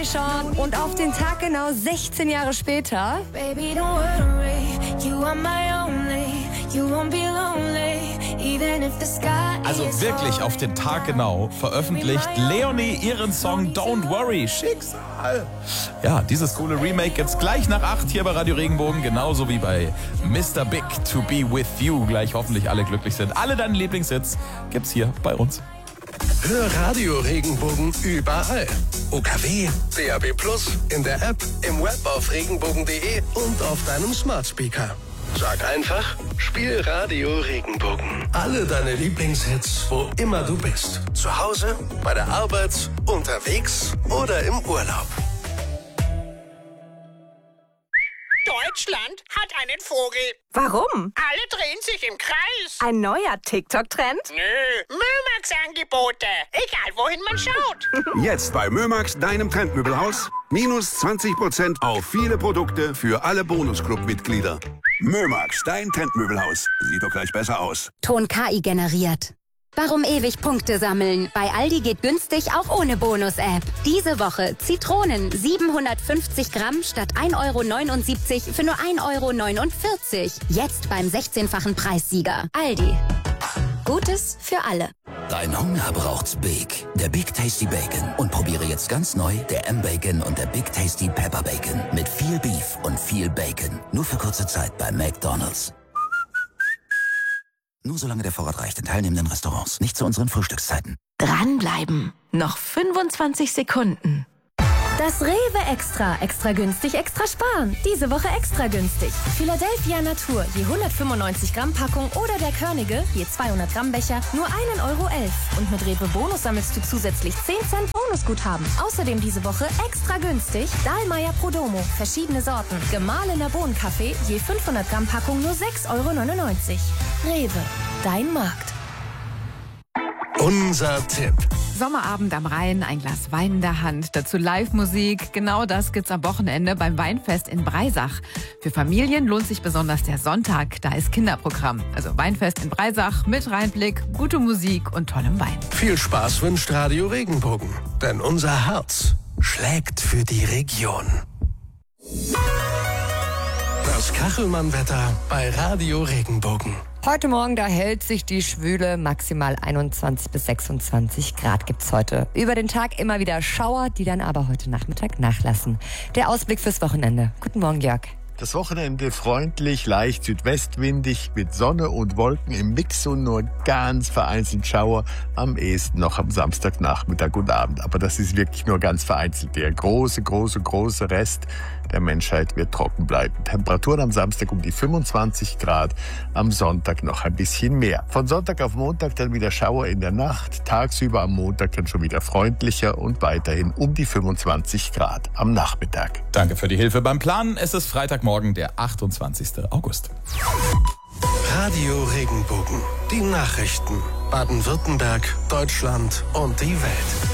Sean. Und auf den Tag genau 16 Jahre später... Baby, don't worry, you are my only, you won't be lonely, even if the sky Also wirklich auf den Tag genau veröffentlicht Leonie ihren Song Don't Worry, Schicksal. Ja, dieses coole Remake jetzt gleich nach 8 hier bei Radio Regenbogen, genauso wie bei Mr. Big, To Be With You. Gleich hoffentlich alle glücklich sind. Alle deine Lieblingshits gibt's hier bei uns. Hör Radio Regenbogen überall. OKW, DAB+, in der App, im Web auf regenbogen.de und auf deinem Smart Speaker. Sag einfach, spiel Radio Regenbogen. Alle deine Lieblingshits, wo immer du bist. Zu Hause, bei der Arbeit, unterwegs oder im Urlaub. Deutschland hat einen Vogel. Warum? Alle drehen sich im Kreis. Ein neuer TikTok-Trend? Nö, Mömax-Angebote. Egal, wohin man schaut. Jetzt bei Mömax, deinem Trendmöbelhaus. Minus 20% auf viele Produkte für alle Bonusclub-Mitglieder. Mömax, dein Trendmöbelhaus. Sieht doch gleich besser aus. Ton KI generiert. Warum ewig Punkte sammeln? Bei Aldi geht günstig auch ohne Bonus-App. Diese Woche Zitronen 750 Gramm statt 1,79 € für nur 1,49 €. Jetzt beim 16-fachen Preissieger. Aldi. Gutes für alle. Dein Hunger braucht's Big. Der Big Tasty Bacon. Und probiere jetzt ganz neu der M-Bacon und der Big Tasty Pepper Bacon. Mit viel Beef und viel Bacon. Nur für kurze Zeit bei McDonald's. Nur solange der Vorrat reicht in teilnehmenden Restaurants. Nicht zu unseren Frühstückszeiten. Dranbleiben. Noch 25 Sekunden. Das Rewe Extra. Extra günstig, extra sparen. Diese Woche extra günstig. Philadelphia Natur, je 195 Gramm Packung oder der Körnige, je 200 Gramm Becher, nur 1,11 €. Und mit Rewe Bonus sammelst du zusätzlich 10 Cent Bonusguthaben. Außerdem diese Woche extra günstig Dahlmeier Prodomo, verschiedene Sorten. Gemahlener Bohnenkaffee, je 500 Gramm Packung, nur 6,99 €. Rewe, dein Markt. Unser Tipp. Sommerabend am Rhein, ein Glas Wein in der Hand, dazu Live-Musik. Genau das gibt's am Wochenende beim Weinfest in Breisach. Für Familien lohnt sich besonders der Sonntag, da ist Kinderprogramm. Also Weinfest in Breisach mit Rheinblick, gute Musik und tollem Wein. Viel Spaß wünscht Radio Regenbogen, denn unser Herz schlägt für die Region. Das Kachelmann-Wetter bei Radio Regenbogen. Heute Morgen, da hält sich die Schwüle, maximal 21 bis 26 Grad gibt's heute. Über den Tag immer wieder Schauer, die dann aber heute Nachmittag nachlassen. Der Ausblick fürs Wochenende. Guten Morgen, Jörg. Das Wochenende freundlich, leicht südwestwindig mit Sonne und Wolken im Mix und nur ganz vereinzelt Schauer. Am ehesten noch am Samstagnachmittag und Abend. Aber das ist wirklich nur ganz vereinzelt. Der große Rest der Menschheit wird trocken bleiben. Temperaturen am Samstag um die 25 Grad, am Sonntag noch ein bisschen mehr. Von Sonntag auf Montag dann wieder Schauer in der Nacht. Tagsüber am Montag dann schon wieder freundlicher und weiterhin um die 25 Grad am Nachmittag. Danke für die Hilfe beim Planen. Es ist Freitagmorgen, der 28. August. Radio Regenbogen. Die Nachrichten. Baden-Württemberg, Deutschland und die Welt.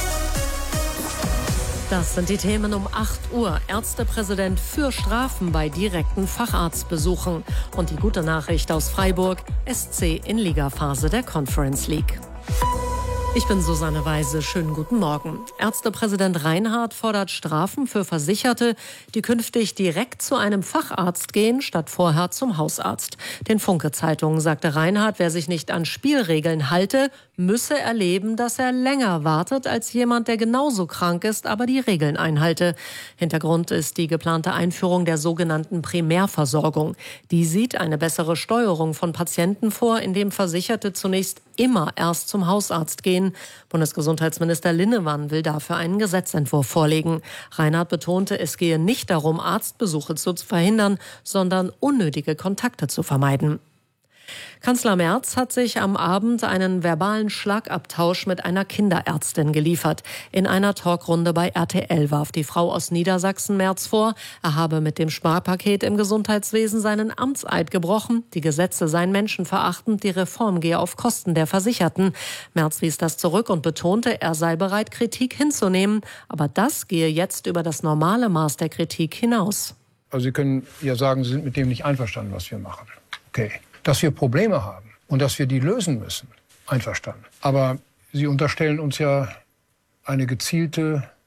Das sind die Themen um 8 Uhr. Ärztepräsident für Strafen bei direkten Facharztbesuchen. Und die gute Nachricht aus Freiburg, SC in Ligaphase der Conference League. Ich bin Susanne Weise. Schönen guten Morgen. Ärztepräsident Reinhardt fordert Strafen für Versicherte, die künftig direkt zu einem Facharzt gehen, statt vorher zum Hausarzt. Den Funke-Zeitungen sagte Reinhardt, wer sich nicht an Spielregeln halte, müsse erleben, dass er länger wartet als jemand, der genauso krank ist, aber die Regeln einhalte. Hintergrund ist die geplante Einführung der sogenannten Primärversorgung. Die sieht eine bessere Steuerung von Patienten vor, indem Versicherte zunächst immer erst zum Hausarzt gehen. Bundesgesundheitsminister Linnemann will dafür einen Gesetzentwurf vorlegen. Reinhardt betonte, es gehe nicht darum, Arztbesuche zu verhindern, sondern unnötige Kontakte zu vermeiden. Kanzler Merz hat sich am Abend einen verbalen Schlagabtausch mit einer Kinderärztin geliefert. In einer Talkrunde bei RTL warf die Frau aus Niedersachsen Merz vor, er habe mit dem Sparpaket im Gesundheitswesen seinen Amtseid gebrochen, die Gesetze seien menschenverachtend, die Reform gehe auf Kosten der Versicherten. Merz wies das zurück und betonte, er sei bereit, Kritik hinzunehmen, aber das gehe jetzt über das normale Maß der Kritik hinaus. Also Sie können ja sagen, Sie sind mit dem nicht einverstanden, was wir machen. Okay. Dass wir Probleme haben und dass wir die lösen müssen, einverstanden. Aber Sie unterstellen uns ja eine gezielte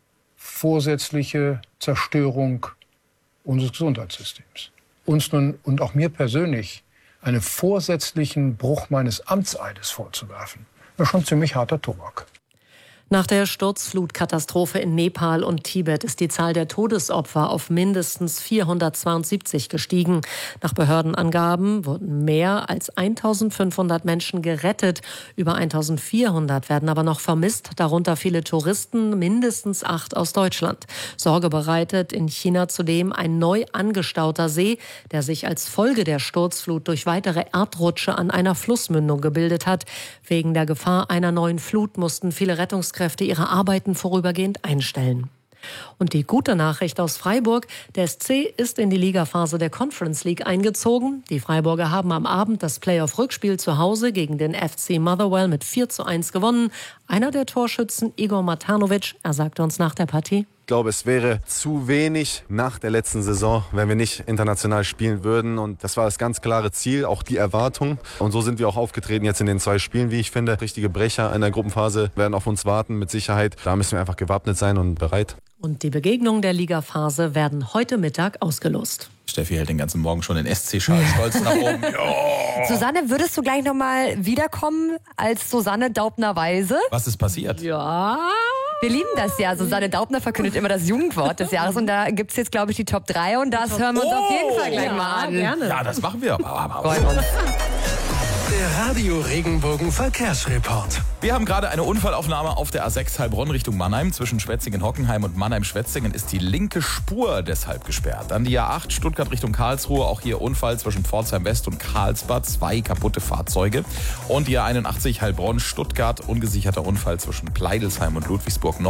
vorsätzliche Zerstörung unseres Gesundheitssystems. Uns nun und auch mir persönlich einen vorsätzlichen Bruch meines Amtseides vorzuwerfen, ist schon ziemlich harter Tobak. Nach der Sturzflutkatastrophe in Nepal und Tibet ist die Zahl der Todesopfer auf mindestens 472 gestiegen. Nach Behördenangaben wurden mehr als 1.500 Menschen gerettet. Über 1.400 werden aber noch vermisst, darunter viele Touristen, mindestens 8 aus Deutschland. Sorge bereitet in China zudem ein neu angestauter See, der sich als Folge der Sturzflut durch weitere Erdrutsche an einer Flussmündung gebildet hat. Wegen der Gefahr einer neuen Flut mussten viele Rettungskräfte ihre Arbeiten vorübergehend einstellen. Und die gute Nachricht aus Freiburg: Der SC ist in die Ligaphase der Conference League eingezogen. Die Freiburger haben am Abend das Playoff-Rückspiel zu Hause gegen den FC Motherwell mit 4:1 gewonnen. Einer der Torschützen, Igor Matanovic, er sagte uns nach der Partie: Ich glaube, es wäre zu wenig nach der letzten Saison, wenn wir nicht international spielen würden. Und das war das ganz klare Ziel, auch die Erwartung. Und so sind wir auch aufgetreten jetzt in den 2 Spielen, wie ich finde. Richtige Brecher in der Gruppenphase werden auf uns warten, mit Sicherheit. Da müssen wir einfach gewappnet sein und bereit. Und die Begegnungen der Ligaphase werden heute Mittag ausgelost. Steffi hält den ganzen Morgen schon den SC-Schal stolz nach oben. Ja. Susanne, würdest du gleich nochmal wiederkommen als Susanne Daubner-Weise? Was ist passiert? Ja. Wir lieben das ja. Susanne Daubner verkündet immer das Jugendwort des Jahres. Und da gibt es jetzt, glaube ich, die Top 3. Und das hören wir uns auf jeden Fall gleich mal an. Gerne. Ja, das machen wir. Der Radio Regenbogen Verkehrsreport. Wir haben gerade eine Unfallaufnahme auf der A6 Heilbronn Richtung Mannheim. Zwischen Schwetzingen-Hockenheim und Mannheim-Schwetzingen ist die linke Spur deshalb gesperrt. Dann die A8 Stuttgart Richtung Karlsruhe. Auch hier Unfall zwischen Pforzheim West und Karlsbad. 2 kaputte Fahrzeuge. Und die A81 Heilbronn Stuttgart. Ungesicherter Unfall zwischen Pleidelsheim und Ludwigsburg Nord.